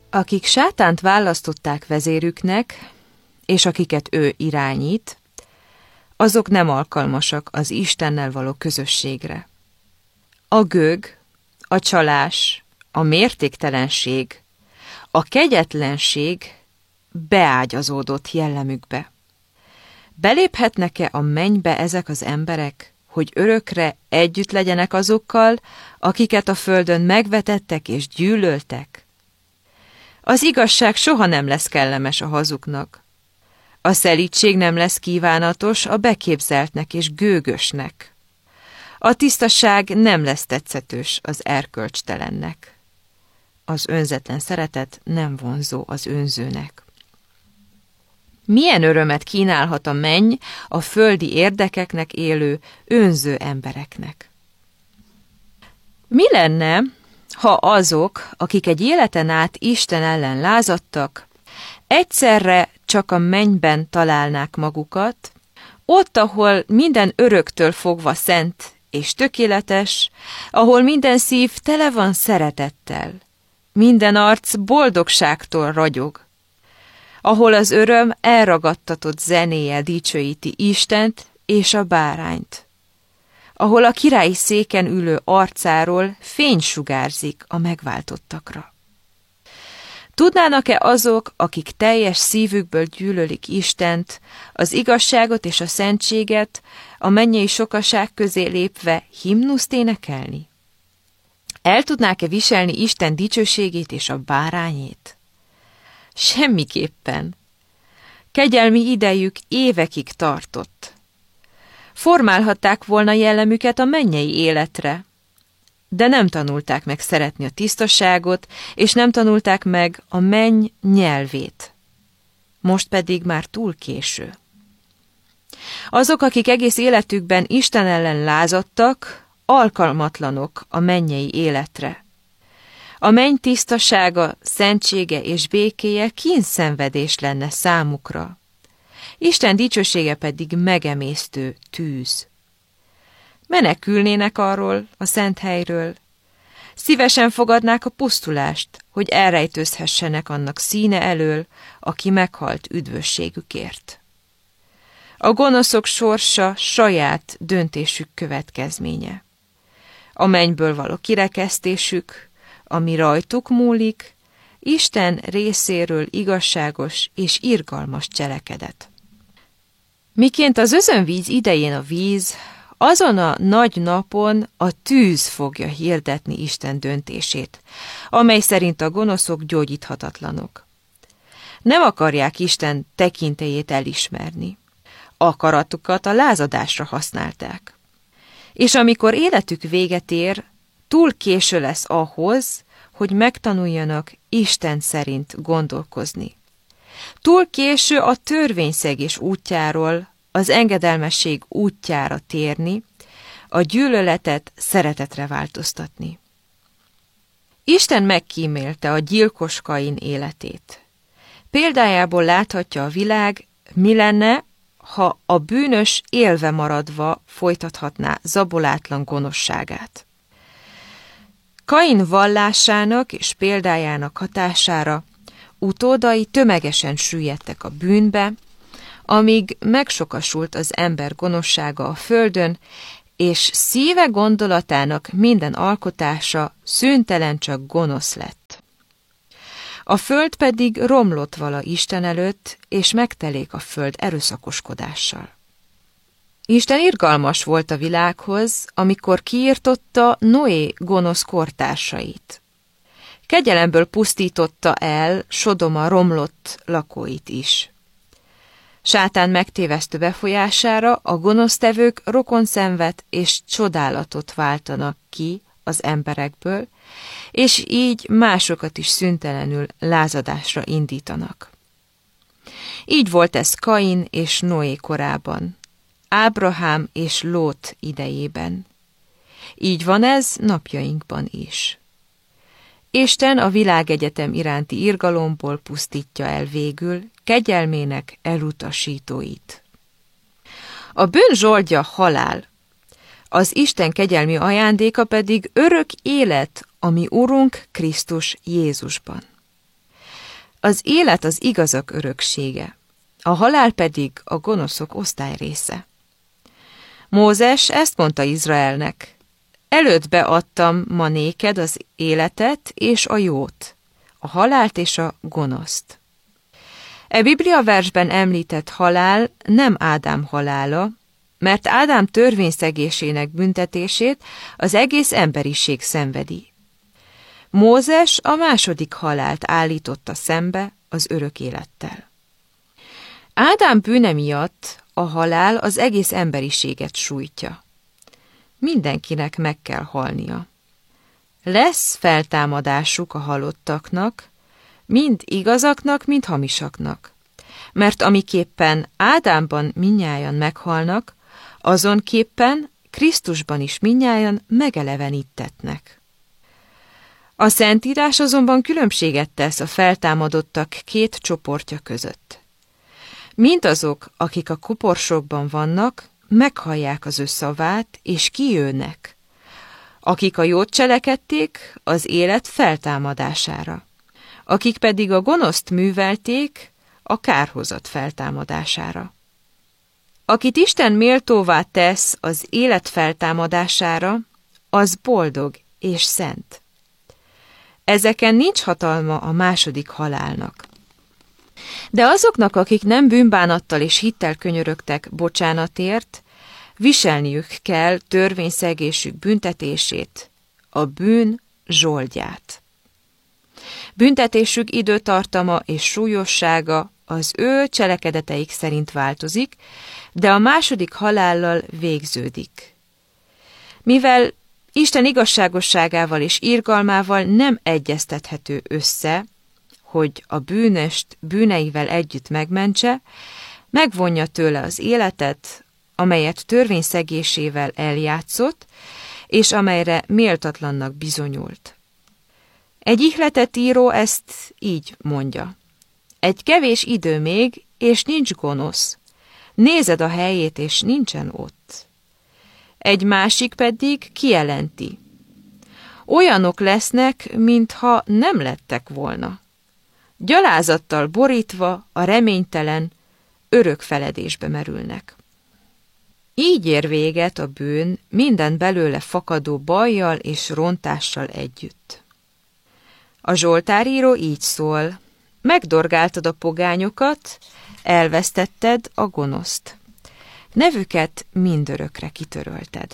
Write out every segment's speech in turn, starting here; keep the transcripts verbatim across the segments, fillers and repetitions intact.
Akik sátánt választották vezérüknek, és akiket ő irányít, azok nem alkalmasak az Istennel való közösségre. A gőg, a csalás, a mértéktelenség, a kegyetlenség beágyazódott jellemükbe. Beléphetnek-e a mennybe ezek az emberek, hogy örökre együtt legyenek azokkal, akiket a földön megvetettek és gyűlöltek? Az igazság soha nem lesz kellemes a hazugnak. A szelídség nem lesz kívánatos a beképzeltnek és gőgösnek. A tisztaság nem lesz tetszetős az erkölcstelennek. Az önzetlen szeretet nem vonzó az önzőnek. Milyen örömet kínálhat a menny a földi érdekeknek élő, önző embereknek? Mi lenne, ha azok, akik egy életen át Isten ellen lázadtak, egyszerre csak a mennyben találnák magukat, ott, ahol minden öröktől fogva szent és tökéletes, ahol minden szív tele van szeretettel, minden arc boldogságtól ragyog, ahol az öröm elragadtatott zenéje dicsőíti Istent és a bárányt, ahol a királyi széken ülő arcáról fény sugárzik a megváltottakra. Tudnának-e azok, akik teljes szívükből gyűlölik Istent, az igazságot és a szentséget, a mennyei sokaság közé lépve himnuszt énekelni? El tudnák-e viselni Isten dicsőségét és a bárányét? Semmiképpen. Kegyelmi idejük évekig tartott. Formálhatták volna jellemüket a mennyei életre, de nem tanulták meg szeretni a tisztaságot, és nem tanulták meg a menny nyelvét. Most pedig már túl késő. Azok, akik egész életükben Isten ellen lázadtak, alkalmatlanok a mennyei életre. A menny tisztasága, szentsége és békéje kínszenvedés lenne számukra. Isten dicsősége pedig megemésztő tűz. Menekülnének arról, a szent helyről. Szívesen fogadnák a pusztulást, hogy elrejtőzhessenek annak színe elől, aki meghalt üdvösségükért. A gonoszok sorsa saját döntésük következménye. A mennyből való kirekesztésük, ami rajtuk múlik, Isten részéről igazságos és irgalmas cselekedet. Miként az özönvíz idején a víz, azon a nagy napon a tűz fogja hirdetni Isten döntését, amely szerint a gonoszok gyógyíthatatlanok. Nem akarják Isten tekintélyét elismerni. Akaratukat a lázadásra használták. És amikor életük véget ér, túl késő lesz ahhoz, hogy megtanuljanak Isten szerint gondolkozni. Túl késő a törvényszegés útjáról, az engedelmesség útjára térni, a gyűlöletet szeretetre változtatni. Isten megkímélte a gyilkos Kain életét. Példájából láthatja a világ, mi lenne, ha a bűnös élve maradva folytathatná zabolátlan gonoszságát. Kain vallásának és példájának hatására utódai tömegesen süllyedtek a bűnbe, amíg megsokasult az ember gonoszsága a földön, és szíve gondolatának minden alkotása szüntelen csak gonosz lett. A föld pedig romlott vala Isten előtt, és megtelék a föld erőszakoskodással. Isten irgalmas volt a világhoz, amikor kiirtotta Noé gonosz kortársait. Kegyelemből pusztította el Sodoma romlott lakóit is. Sátán megtévesztő befolyására a gonosztevők rokonszenvet és csodálatot váltanak ki az emberekből, és így másokat is szüntelenül lázadásra indítanak. Így volt ez Kain és Noé korában, Ábrahám és Lót idejében. Így van ez napjainkban is. Isten a világegyetem iránti irgalomból pusztítja el végül kegyelmének elutasítóit. A bűn zsoldja halál, az Isten kegyelmi ajándéka pedig örök élet, ami Urunk Krisztus Jézusban. Az élet az igazak öröksége, a halál pedig a gonoszok osztályrésze. Mózes ezt mondta Izraelnek: előttbe adtam ma néked az életet és a jót, a halált és a gonoszt. E bibliaversben említett halál nem Ádám halála, mert Ádám törvényszegésének büntetését az egész emberiség szenvedi. Mózes a második halált állította szembe az örök élettel. Ádám bűne miatt a halál az egész emberiséget sújtja. Mindenkinek meg kell halnia. Lesz feltámadásuk a halottaknak, mind igazaknak, mind hamisaknak. Mert amiképpen Ádámban mindnyájan meghalnak, azonképpen Krisztusban is mindnyájan megeleveníttetnek. A Szentírás azonban különbséget tesz a feltámadottak két csoportja között. Mindazok, akik a koporsókban vannak, meghallják az ő szavát, és kijönnek. Akik a jót cselekedték, az élet feltámadására. Akik pedig a gonoszt művelték, a kárhozat feltámadására. Akit Isten méltóvá tesz az élet feltámadására, az boldog és szent. Ezeken nincs hatalma a második halálnak. De azoknak, akik nem bűnbánattal és hittel könyörögtek bocsánatért, viselniük kell törvényszegésük büntetését, a bűn zsoldját. Büntetésük időtartama és súlyossága az ő cselekedeteik szerint változik, de a második halállal végződik. Mivel Isten igazságosságával és irgalmával nem egyeztethető össze, hogy a bűnöst bűneivel együtt megmentse, megvonja tőle az életet, amelyet törvényszegésével eljátszott, és amelyre méltatlannak bizonyult. Egy ihletet író ezt így mondja: egy kevés idő még, és nincs gonosz. Nézed a helyét, és nincsen ott. Egy másik pedig kijelenti: olyanok lesznek, mintha nem lettek volna. Gyalázattal borítva a reménytelen örök feledésbe merülnek. Így ér véget a bűn minden belőle fakadó bajjal és rontással együtt. A zsoltáríró így szól: megdorgáltad a pogányokat, elvesztetted a gonoszt. Nevüket mindörökre kitörölted.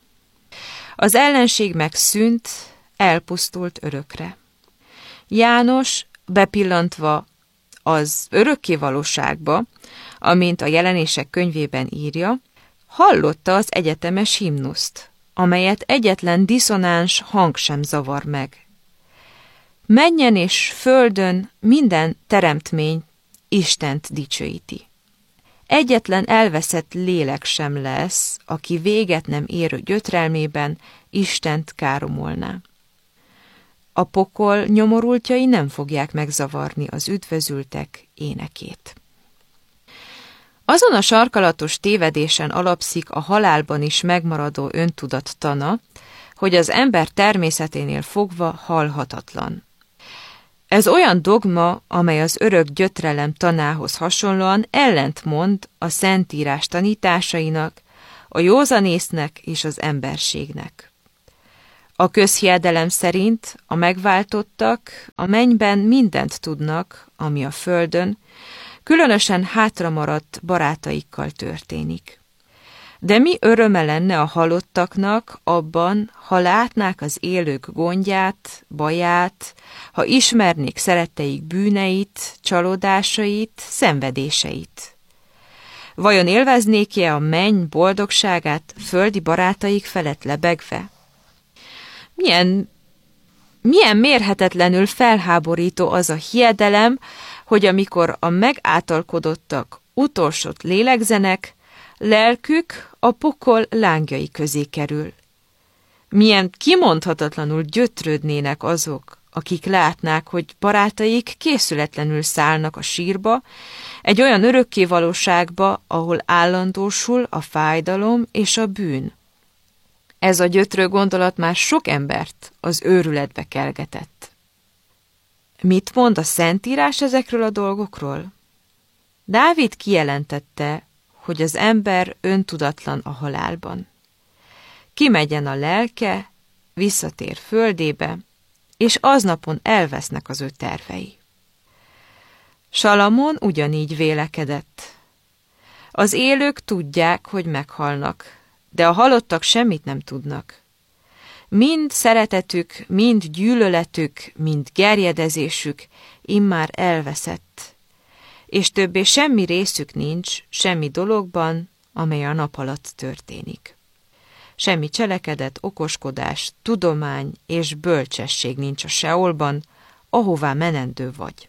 Az ellenség megszűnt, elpusztult örökre. János, bepillantva az örökkévalóságba, amint a Jelenések könyvében írja, hallotta az egyetemes himnuszt, amelyet egyetlen diszonáns hang sem zavar meg. Mennyen és földön minden teremtmény Istent dicsőíti. Egyetlen elveszett lélek sem lesz, aki véget nem érő gyötrelmében Istent káromolná. A pokol nyomorultjai nem fogják megzavarni az üdvözültek énekét. Azon a sarkalatos tévedésen alapszik a halálban is megmaradó öntudat tana, hogy az ember természeténél fogva halhatatlan. Ez olyan dogma, amely az örök gyötrelem tanához hasonlóan ellentmond a Szentírás tanításainak, a józanésznek és az emberségnek. A közhiedelem szerint a megváltottak a mennyben mindent tudnak, ami a földön, különösen hátramaradt barátaikkal történik. De mi öröme lenne a halottaknak abban, ha látnák az élők gondját, baját, ha ismernék szeretteik bűneit, csalódásait, szenvedéseit. Vajon élveznék-e a menny boldogságát földi barátaik felett lebegve? Milyen, milyen mérhetetlenül felháborító az a hiedelem, hogy amikor a megáltalkodottak utolsót lélegzenek, lelkük a pokol lángjai közé kerül. Milyen kimondhatatlanul gyötrődnének azok, akik látnák, hogy barátaik készületlenül szállnak a sírba, egy olyan örökkévalóságba, ahol állandósul a fájdalom és a bűn. Ez a gyötrő gondolat már sok embert az őrületbe kelgetett. Mit mond a Szentírás ezekről a dolgokról? Dávid kijelentette, hogy az ember öntudatlan a halálban. Kimegyen a lelke, visszatér földébe, és aznapon elvesznek az ő tervei. Salamon ugyanígy vélekedett. Az élők tudják, hogy meghalnak, de a halottak semmit nem tudnak. Mind szeretetük, mind gyűlöletük, mind gerjedezésük immár elveszett, és többé semmi részük nincs semmi dologban, amely a nap alatt történik. Semmi cselekedet, okoskodás, tudomány és bölcsesség nincs a Seolban, ahová menendő vagy.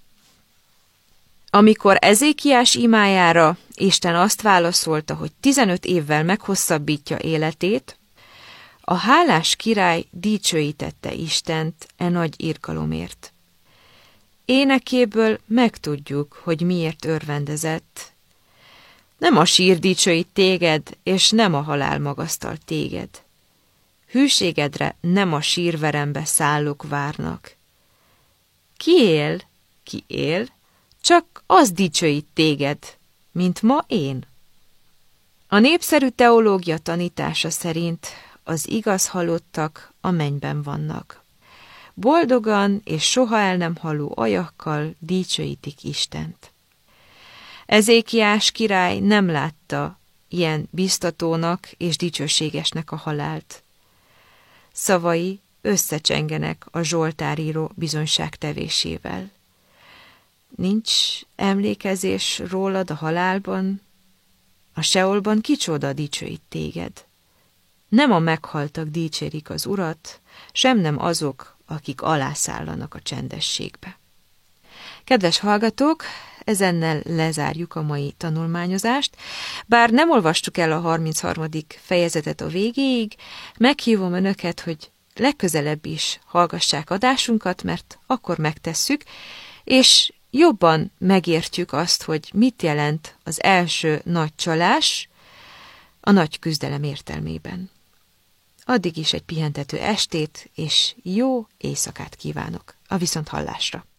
Amikor Ezékiás imájára Isten azt válaszolta, hogy tizenöt évvel meghosszabbítja életét, a hálás király dicsőítette Istent e nagy irgalomért. Énekéből megtudjuk, hogy miért örvendezett. Nem a sír dicsőít téged, és nem a halál magasztal téged. Hűségedre nem a sírverembe szállók várnak. Ki él, ki él, csak az dicsőít téged, mint ma én. A népszerű teológia tanítása szerint az igaz halottak a mennyben vannak. Boldogan és soha el nem haló ajakkal dicsőítik Istent. Ezékiás király nem látta ilyen biztatónak és dicsőségesnek a halált. Szavai összecsengenek a zsoltáríró bizonyságtevésével. Nincs emlékezés rólad a halálban, a Seolban kicsoda dicsőít téged. Nem a meghaltak dicsérik az Urat, sem nem azok, akik alászállanak a csendességbe. Kedves hallgatók, ezennel lezárjuk a mai tanulmányozást. Bár nem olvastuk el a harmincharmadik fejezetet a végéig, meghívom önöket, hogy legközelebb is hallgassák adásunkat, mert akkor megtesszük, és jobban megértjük azt, hogy mit jelent az első nagy csalás a nagy küzdelem értelmében. Addig is egy pihentető estét és jó éjszakát kívánok. A viszonthallásra!